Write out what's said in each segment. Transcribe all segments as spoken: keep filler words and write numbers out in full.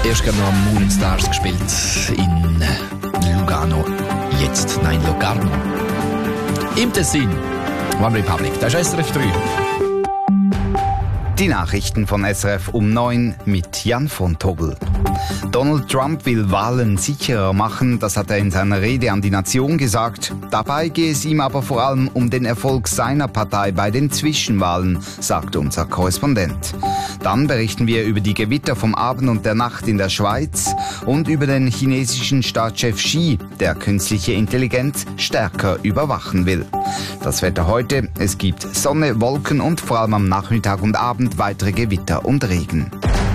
Erst gerade noch am Moon Stars gespielt in Lugano. Jetzt, nein, Locarno. Im Tessin. One Republic. Das ist S R F drei. Die Nachrichten von S R F um neun mit Jan von Tobel. Donald Trump will Wahlen sicherer machen, das hat er in seiner Rede an die Nation gesagt. Dabei gehe es ihm aber vor allem um den Erfolg seiner Partei bei den Zwischenwahlen, sagt unser Korrespondent. Dann berichten wir über die Gewitter vom Abend und der Nacht in der Schweiz und über den chinesischen Staatschef Xi, der künstliche Intelligenz stärker überwachen will. Das Wetter heute: Es gibt Sonne, Wolken und vor allem am Nachmittag und Abend weitere Gewitter und Regen.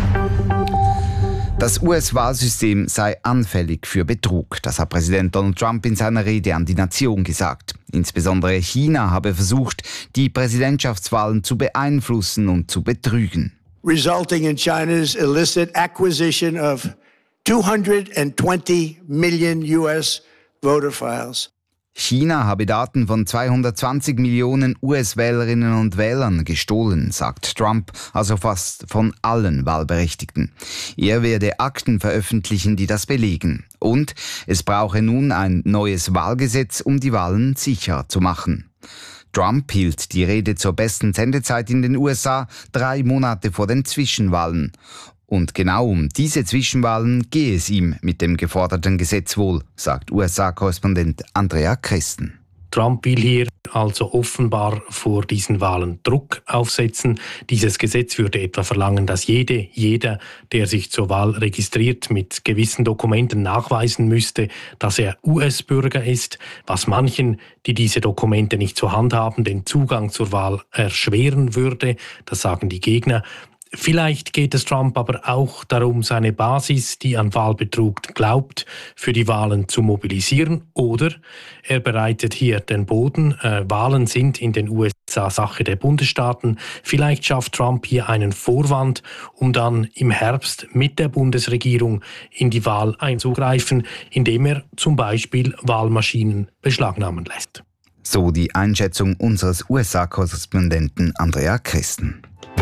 Das U S-Wahlsystem sei anfällig für Betrug. Das hat Präsident Donald Trump in seiner Rede an die Nation gesagt. Insbesondere China habe versucht, die Präsidentschaftswahlen zu beeinflussen und zu betrügen. Resulting in China's illicit acquisition of two hundred twenty million U S voter files. China habe Daten von zweihundertzwanzig Millionen U S-Wählerinnen und Wählern gestohlen, sagt Trump, also fast von allen Wahlberechtigten. Er werde Akten veröffentlichen, die das belegen. Und es brauche nun ein neues Wahlgesetz, um die Wahlen sicher zu machen. Trump hielt die Rede zur besten Sendezeit in den U S A, drei Monate vor den Zwischenwahlen. Und genau um diese Zwischenwahlen gehe es ihm mit dem geforderten Gesetz wohl, sagt U S A-Korrespondent Andrea Christen. Trump will hier also offenbar vor diesen Wahlen Druck aufsetzen. Dieses Gesetz würde etwa verlangen, dass jede, jeder, der sich zur Wahl registriert, mit gewissen Dokumenten nachweisen müsste, dass er U S-Bürger ist, was manchen, die diese Dokumente nicht zur Hand haben, den Zugang zur Wahl erschweren würde. Das sagen die Gegner. Vielleicht geht es Trump aber auch darum, seine Basis, die an Wahlbetrug glaubt, für die Wahlen zu mobilisieren. Oder er bereitet hier den Boden. Äh, Wahlen sind in den U S A Sache der Bundesstaaten. Vielleicht schafft Trump hier einen Vorwand, um dann im Herbst mit der Bundesregierung in die Wahl einzugreifen, indem er zum Beispiel Wahlmaschinen beschlagnahmen lässt. So die Einschätzung unseres U S A-Korrespondenten Andrea Christen.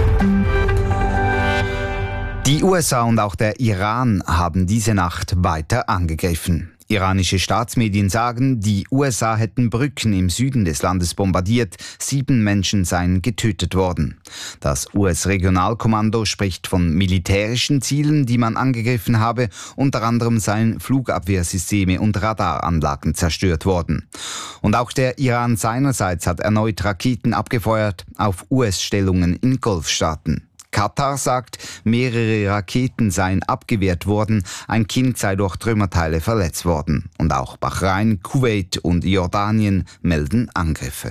Die U S A und auch der Iran haben diese Nacht weiter angegriffen. Iranische Staatsmedien sagen, die U S A hätten Brücken im Süden des Landes bombardiert, sieben Menschen seien getötet worden. Das U S-Regionalkommando spricht von militärischen Zielen, die man angegriffen habe, unter anderem seien Flugabwehrsysteme und Radaranlagen zerstört worden. Und auch der Iran seinerseits hat erneut Raketen abgefeuert auf U S-Stellungen in Golfstaaten. Katar sagt, mehrere Raketen seien abgewehrt worden, ein Kind sei durch Trümmerteile verletzt worden. Und auch Bahrain, Kuwait und Jordanien melden Angriffe.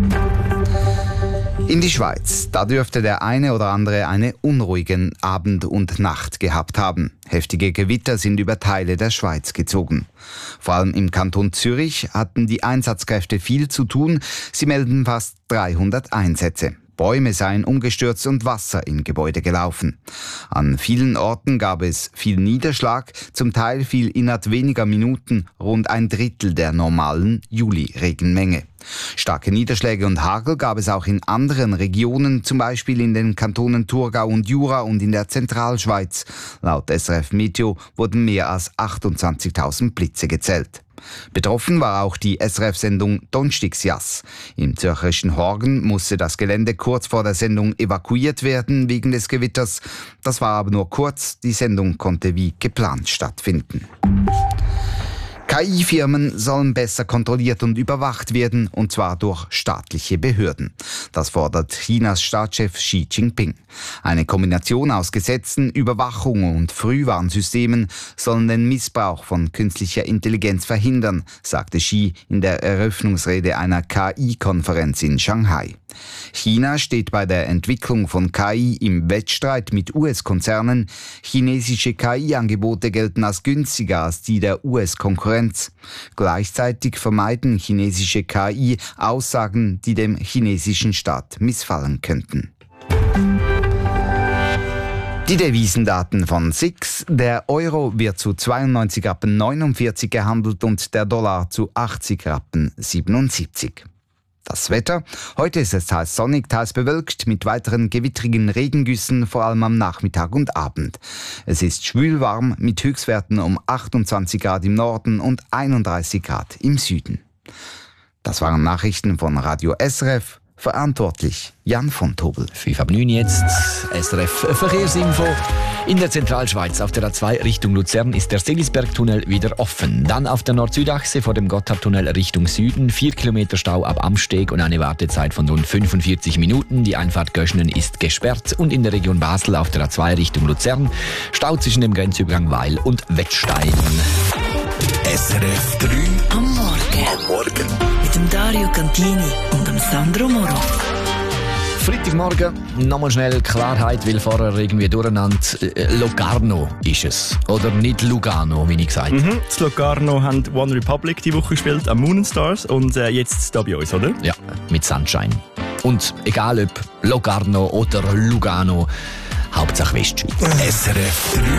In die Schweiz, da dürfte der eine oder andere einen unruhigen Abend und Nacht gehabt haben. Heftige Gewitter sind über Teile der Schweiz gezogen. Vor allem im Kanton Zürich hatten die Einsatzkräfte viel zu tun. Sie melden fast dreihundert Einsätze. Bäume seien umgestürzt und Wasser in Gebäude gelaufen. An vielen Orten gab es viel Niederschlag, zum Teil fiel innerhalb weniger Minuten rund ein Drittel der normalen Juli-Regenmenge. Starke Niederschläge und Hagel gab es auch in anderen Regionen, zum Beispiel in den Kantonen Thurgau und Jura und in der Zentralschweiz. Laut S R F Meteo wurden mehr als achtundzwanzigtausend Blitze gezählt. Betroffen war auch die S R F-Sendung Donstigsjass. Im zürcherischen Horgen musste das Gelände kurz vor der Sendung evakuiert werden wegen des Gewitters. Das war aber nur kurz, die Sendung konnte wie geplant stattfinden. K I-Firmen sollen besser kontrolliert und überwacht werden, und zwar durch staatliche Behörden. Das fordert Chinas Staatschef Xi Jinping. Eine Kombination aus Gesetzen, Überwachung und Frühwarnsystemen sollen den Missbrauch von künstlicher Intelligenz verhindern, sagte Xi in der Eröffnungsrede einer K I-Konferenz in Shanghai. China steht bei der Entwicklung von K I im Wettstreit mit U S-Konzernen. Chinesische K I-Angebote gelten als günstiger als die der U S-Konkurrenz. Gleichzeitig vermeiden chinesische K I Aussagen, die dem chinesischen Staat missfallen könnten. Die Devisendaten von S I X. Der Euro wird zu zweiundneunzig Rappen neunundvierzig gehandelt und der Dollar zu achtzig Rappen siebenundsiebzig. Das Wetter? Heute ist es teils sonnig, teils bewölkt mit weiteren gewittrigen Regengüssen, vor allem am Nachmittag und Abend. Es ist schwülwarm mit Höchstwerten um achtundzwanzig Grad im Norden und einunddreißig Grad im Süden. Das waren Nachrichten von Radio S R F. Verantwortlich Jan von Tobel. fünf ab neun jetzt, S R F Verkehrsinfo. In der Zentralschweiz auf der A zwei Richtung Luzern ist der Selisbergtunnel wieder offen. Dann auf der Nord-Süd-Achse vor dem Gotthardtunnel Richtung Süden vier Kilometer Stau ab Amsteg und eine Wartezeit von rund fünfundvierzig Minuten. Die Einfahrt Göschnen ist gesperrt und in der Region Basel auf der A zwei Richtung Luzern Stau zwischen dem Grenzübergang Weil und Wettstein. S R F drei am Morgen. Am Morgen. Mit dem Dario Cantini und dem Sandro Moro. Freitagmorgen, nochmal schnell Klarheit, weil vorher irgendwie durcheinander. Äh, Locarno ist es. Oder nicht Lugano, wie ich gesagt habe. Mhm. Das Locarno haben One Republic die Woche gespielt am Moon and Stars und äh, jetzt da bei uns, oder? Ja, mit Sunshine. Und egal ob Locarno oder Lugano, Hauptsache Westschweiz. S R F drei